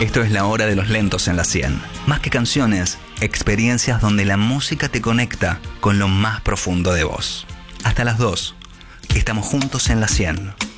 Esto es La Hora de los Lentos en la 100. Más que canciones, experiencias donde la música te conecta con lo más profundo de vos. Hasta las 2. Estamos juntos en la 100.